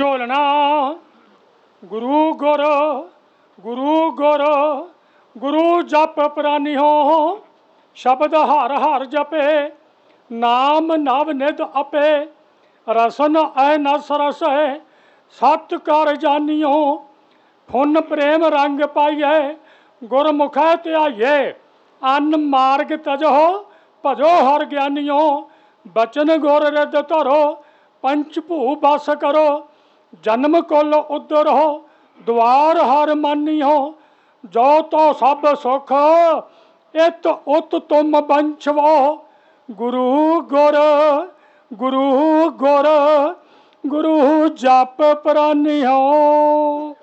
ਝੋਲਣਾ ਗੁਰੂ ਗੁਰ ਗੁਰੂ ਗੁਰ ਗੁਰੂ ਜਪ ਪ੍ਰਾਨਿਓ शब्द हर हर जपे नाम नव निध अपे रसन अनस रस है सत कर जानियो फुन प्रेम रंग पाइए गुरमुख ध्याइए अन मार्ग तजो भजो हर ज्ञानियो बचन गुर रिद धरो पंच भू बस करो जन्म कुल उधर हो द्वार हर मानियो जो तो सब सुख इत उत तुम बंछवो गुरु गुर गुरु गुर गुरु जप प्रानियो।